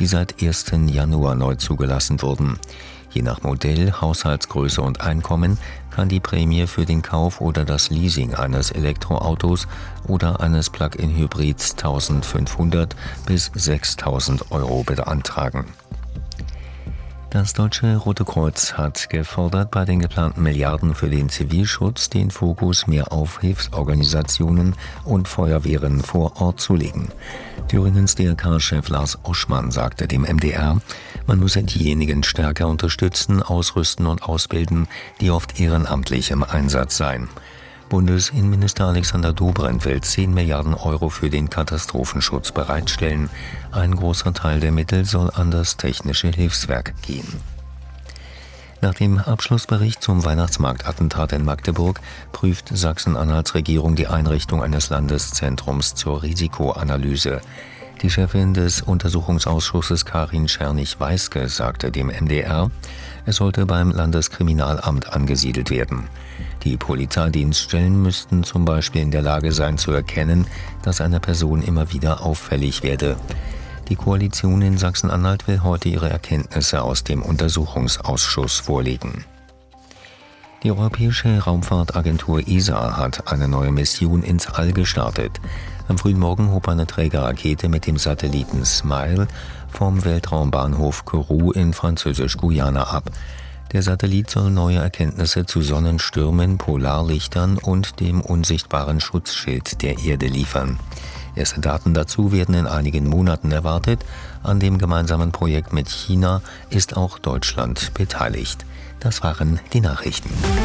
die seit 1. Januar neu zugelassen wurden. Je nach Modell, Haushaltsgröße und Einkommen kann die Prämie für den Kauf oder das Leasing eines Elektroautos oder eines Plug-in-Hybrids 1.500 bis 6.000 € beantragen. Das Deutsche Rote Kreuz hat gefordert, bei den geplanten Milliarden für den Zivilschutz den Fokus mehr auf Hilfsorganisationen und Feuerwehren vor Ort zu legen. Thüringens DRK-Chef Lars Oschmann sagte dem MDR, man müsse diejenigen stärker unterstützen, ausrüsten und ausbilden, die oft ehrenamtlich im Einsatz seien. Bundesinnenminister Alexander Dobrindt will 10 Milliarden € für den Katastrophenschutz bereitstellen. Ein großer Teil der Mittel soll an das Technische Hilfswerk gehen. Nach dem Abschlussbericht zum Weihnachtsmarktattentat in Magdeburg prüft Sachsen-Anhalts Regierung die Einrichtung eines Landeszentrums zur Risikoanalyse. Die Chefin des Untersuchungsausschusses Karin Schernig-Weiske sagte dem MDR, es sollte beim Landeskriminalamt angesiedelt werden. Die Polizeidienststellen müssten zum Beispiel in der Lage sein zu erkennen, dass eine Person immer wieder auffällig werde. Die Koalition in Sachsen-Anhalt will heute ihre Erkenntnisse aus dem Untersuchungsausschuss vorlegen. Die Europäische Raumfahrtagentur ESA hat eine neue Mission ins All gestartet. Am frühen Morgen hob eine Trägerrakete mit dem Satelliten SMILE vom Weltraumbahnhof Kourou in Französisch-Guyana ab. Der Satellit soll neue Erkenntnisse zu Sonnenstürmen, Polarlichtern und dem unsichtbaren Schutzschild der Erde liefern. Erste Daten dazu werden in einigen Monaten erwartet. An dem gemeinsamen Projekt mit China ist auch Deutschland beteiligt. Das waren die Nachrichten.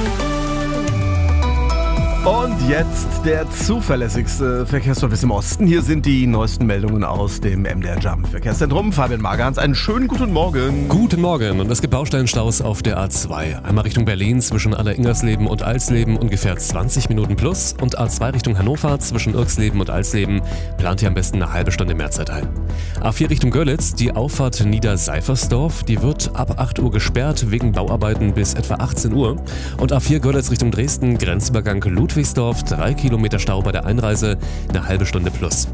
Und jetzt der zuverlässigste Verkehrsservice im Osten. Hier sind die neuesten Meldungen aus dem MDR Jump Verkehrszentrum. Fabian Magerhans, einen schönen guten Morgen. Guten Morgen. Und es gibt Baustellenstaus auf der A2. Einmal Richtung Berlin zwischen Aller-Ingersleben und Alsleben ungefähr 20 Minuten plus. Und A2 Richtung Hannover zwischen Irksleben und Alsleben plant ihr am besten eine halbe Stunde mehr Zeit ein. A4 Richtung Görlitz, die Auffahrt Niederseifersdorf, die wird ab 8 Uhr gesperrt wegen Bauarbeiten bis etwa 18 Uhr. Und A4 Görlitz Richtung Dresden, Grenzübergang Ludwigsdorf, 3 Kilometer Stau bei der Einreise, eine halbe Stunde plus.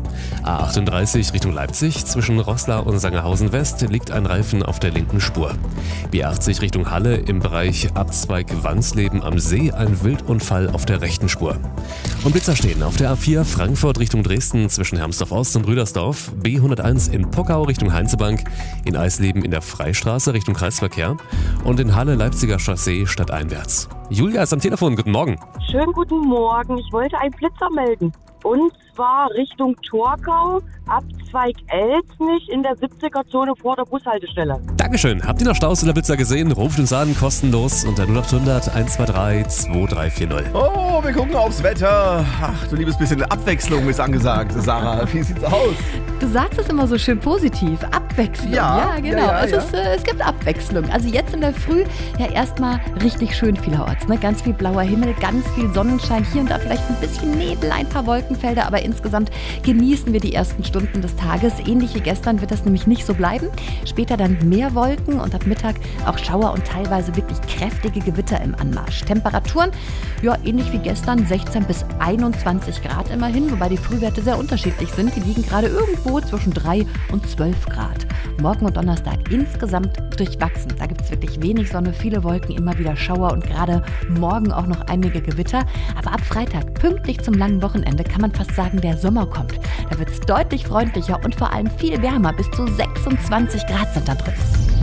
A38 Richtung Leipzig, zwischen Roßla und Sangerhausen West liegt ein Reifen auf der linken Spur. B80 Richtung Halle im Bereich Abzweig Wansleben am See, ein Wildunfall auf der rechten Spur. Und Blitzer stehen auf der A4 Frankfurt Richtung Dresden, zwischen Hermsdorf Ost und Rüdersdorf, B101 in Pockau Richtung Heinzebank, in Eisleben in der Freistraße Richtung Kreisverkehr und in Halle Leipziger Chaussee stadteinwärts. Julia ist am Telefon, guten Morgen. Schönen guten Morgen, ich wollte einen Blitzer melden. Und zwar Richtung Torgau, Abzweig Elsnich in der 70er-Zone vor der Bushaltestelle. Dankeschön. Habt ihr noch Staus oder Blitzer gesehen? Ruft uns an, kostenlos unter 0800 123 2340. Oh, wir gucken aufs Wetter. Ach, du liebes bisschen Abwechslung ist angesagt, Sarah. Wie sieht's aus? Du sagst es immer so schön positiv. Abwechslung. Ja, genau. Es gibt Abwechslung. Also jetzt in der Früh ja erstmal richtig schön vielerorts. Ne? Ganz viel blauer Himmel, ganz viel Sonnenschein. Hier und da vielleicht ein bisschen Nebel, ein paar Wolkenfelder. Aber insgesamt genießen wir die ersten Stunden des Tages. Ähnlich wie gestern wird das nämlich nicht so bleiben. Später dann mehr Wolken und ab Mittag auch Schauer und teilweise wirklich kräftige Gewitter im Anmarsch. Temperaturen, ja ähnlich wie gestern, 16 bis 21 Grad immerhin. Wobei die Frühwerte sehr unterschiedlich sind. Die liegen gerade irgendwo zwischen 3 und 12 Grad. Morgen und Donnerstag insgesamt durchwachsen. Da gibt es wirklich wenig Sonne, viele Wolken, immer wieder Schauer und gerade morgen auch noch einige Gewitter. Aber ab Freitag, pünktlich zum langen Wochenende, kann man fast sagen, der Sommer kommt. Da wird es deutlich freundlicher und vor allem viel wärmer. Bis zu 26 Grad sind da drin.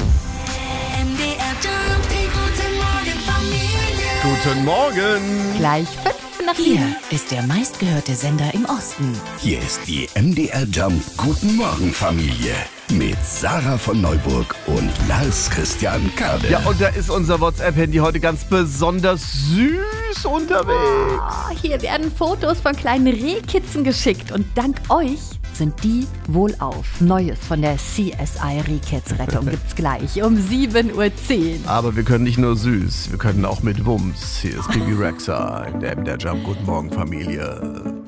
Guten Morgen. Gleich 5 nach 7. Hier ist der meistgehörte Sender im Osten. Hier ist die MDR Jump Guten Morgen Familie mit Sarah von Neuburg und Lars Christian Kade. Ja, und da ist unser WhatsApp-Handy heute ganz besonders süß unterwegs. Oh, hier werden Fotos von kleinen Rehkitzen geschickt und dank euch sind die wohlauf. Neues von der CSI Rehkitzrettung gibt's gleich um 7:10 Uhr. Aber wir können nicht nur süß, wir können auch mit Wumms. Hier ist Bibi Rexa in der MDR Jump Guten Morgen Familie.